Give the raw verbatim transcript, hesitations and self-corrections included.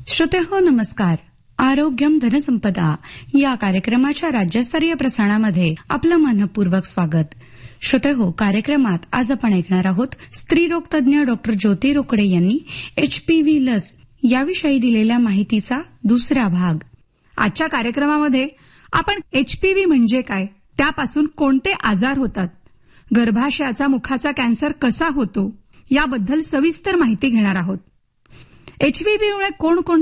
श्रोतेहो नमस्कार. आरोग्यम धनसंपदा या कार्यक्रमाच्या राज्यस्तरीय प्रसारणामध्ये आपलं मनपूर्वक स्वागत. श्रोतेहो, कार्यक्रमात आज आपण ऐकणार आहोत स्त्रीरोग तज्ञ डॉक्टर ज्योती रोकडे यांनी एचपीव्ही लस याविषयी दिलेल्या माहितीचा दुसरा भाग. आजच्या कार्यक्रमामध्ये आपण एचपीव्ही म्हणजे काय, त्यापासून कोणते आजार होतात, गर्भाशयाचा मुखाचा कॅन्सर कसा होतो याबद्दल सविस्तर माहिती घेणार आहोत. एचपीव्हीमुळे कोणकोणते